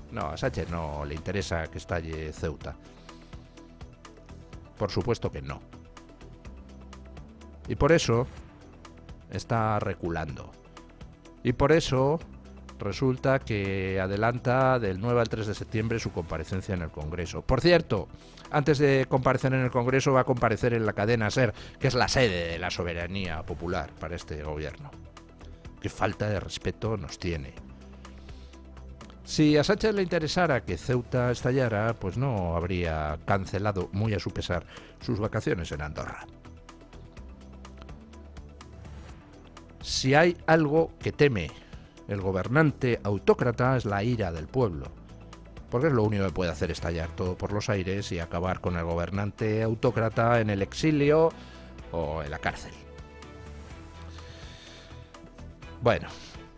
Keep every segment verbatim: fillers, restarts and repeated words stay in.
No, a Sánchez no le interesa que estalle Ceuta. Por supuesto que no. Y por eso está reculando. Y por eso resulta que adelanta del nueve al tres de septiembre su comparecencia en el Congreso. Por cierto, antes de comparecer en el Congreso va a comparecer en la cadena SER, que es la sede de la soberanía popular para este gobierno. Qué falta de respeto nos tiene. Si a Sánchez le interesara que Ceuta estallara, pues no habría cancelado, muy a su pesar, sus vacaciones en Andorra. Si hay algo que teme el gobernante autócrata es la ira del pueblo, porque es lo único que puede hacer estallar todo por los aires y acabar con el gobernante autócrata en el exilio o en la cárcel. Bueno.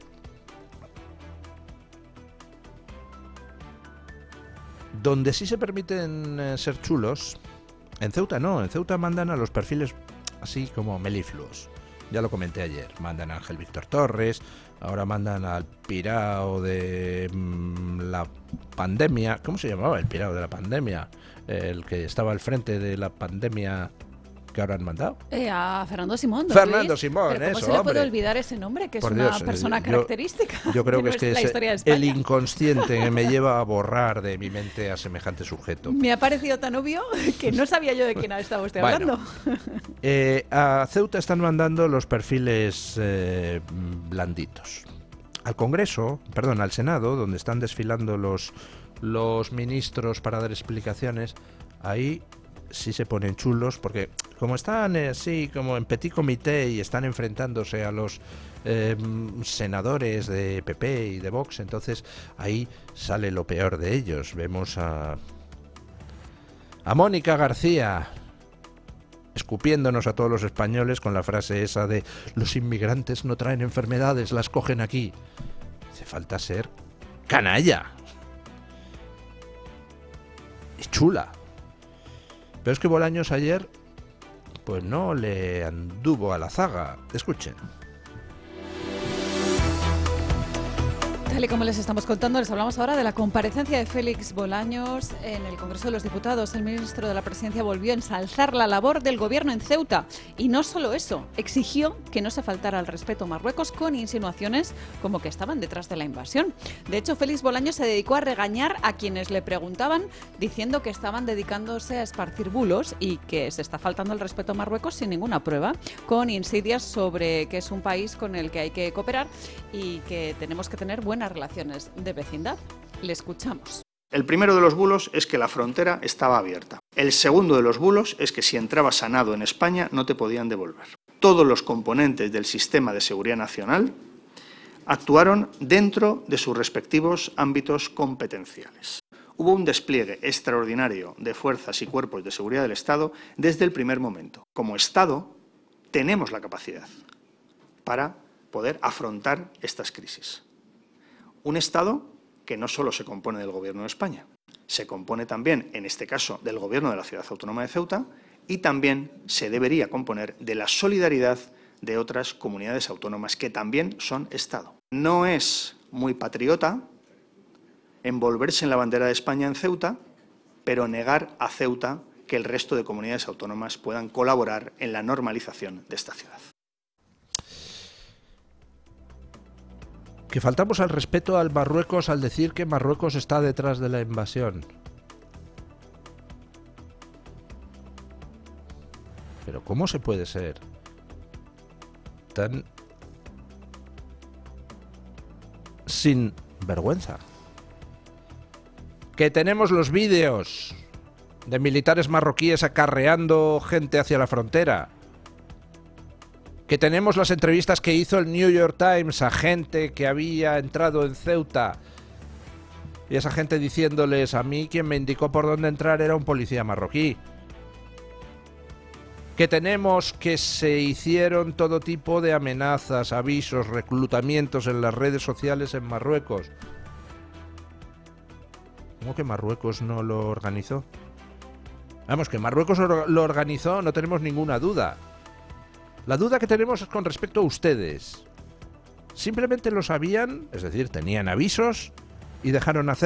Donde sí se permiten eh, ser chulos, en Ceuta no, en Ceuta mandan a los perfiles así como melifluos. Ya lo comenté ayer, mandan a Ángel Víctor Torres, ahora mandan al pirao de mmm, la pandemia. ¿Cómo se llamaba el pirao de la pandemia? El que estaba al frente de la pandemia que ahora han mandado. Eh, a Fernando Simón. ¿No, Fernando Luis? Simón, ¿Pero cómo eso, se le hombre. puede olvidar ese nombre, que Por es Dios, una persona yo, característica? Yo creo que de es que la es historia de España. el inconsciente que me lleva a borrar de mi mente a semejante sujeto. Me ha parecido tan obvio que no sabía yo de quién estaba usted bueno, hablando. Eh, a Ceuta están mandando los perfiles eh, blanditos. Al Congreso, perdón, al Senado, donde están desfilando los, los ministros para dar explicaciones, ahí sí se ponen chulos, porque como están así eh, como en petit comité y están enfrentándose a los eh, senadores de P P y de Vox, entonces ahí sale lo peor de ellos. Vemos a a Mónica García escupiéndonos a todos los españoles con la frase esa de los inmigrantes no traen enfermedades, las cogen aquí. Hace falta ser canalla y chula. Pero es que Bolaños ayer pues no le anduvo a la zaga. Escuchen. Tal y como les estamos contando, les hablamos ahora de la comparecencia de Félix Bolaños en el Congreso de los Diputados. El ministro de la Presidencia volvió a ensalzar la labor del gobierno en Ceuta. Y no solo eso, exigió que no se faltara al respeto a Marruecos con insinuaciones como que estaban detrás de la invasión. De hecho, Félix Bolaños se dedicó a regañar a quienes le preguntaban, diciendo que estaban dedicándose a esparcir bulos y que se está faltando el respeto a Marruecos sin ninguna prueba, con insidias sobre que es un país con el que hay que cooperar y que tenemos que tener buenas relaciones de vecindad. Le escuchamos. El primero de los bulos es que la frontera estaba abierta. El segundo de los bulos es que si entrabas a nado en España no te podían devolver. Todos los componentes del sistema de seguridad nacional actuaron dentro de sus respectivos ámbitos competenciales. Hubo un despliegue extraordinario de fuerzas y cuerpos de seguridad del Estado desde el primer momento. Como Estado tenemos la capacidad para poder afrontar estas crisis. Un Estado que no solo se compone del Gobierno de España, se compone también, en este caso, del Gobierno de la Ciudad Autónoma de Ceuta y también se debería componer de la solidaridad de otras comunidades autónomas que también son Estado. No es muy patriota envolverse en la bandera de España en Ceuta, pero negar a Ceuta que el resto de comunidades autónomas puedan colaborar en la normalización de esta ciudad. Que faltamos al respeto al Marruecos al decir que Marruecos está detrás de la invasión. Pero ¿cómo se puede ser tan sin vergüenza? Que tenemos los vídeos de militares marroquíes acarreando gente hacia la frontera. Que tenemos las entrevistas que hizo el New York Times a gente que había entrado en Ceuta. Y esa gente diciéndoles, a mí quien me indicó por dónde entrar era un policía marroquí. Que tenemos que se hicieron todo tipo de amenazas, avisos, reclutamientos en las redes sociales en Marruecos. ¿Cómo que Marruecos no lo organizó? Vamos, que Marruecos lo organizó, no tenemos ninguna duda. La duda que tenemos es con respecto a ustedes. Simplemente lo sabían, es decir, tenían avisos y dejaron hacer.